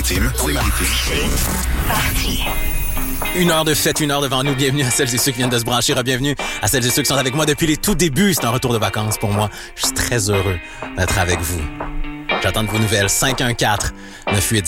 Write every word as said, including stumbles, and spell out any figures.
maritime. Une heure de fête, une heure devant nous. Bienvenue à celles et ceux qui viennent de se brancher. Bienvenue à celles et ceux qui sont avec moi depuis les tout débuts. C'est un retour de vacances pour moi. Je suis très heureux d'être avec vous. J'attends de vos nouvelles. cinq un quatre neuf huit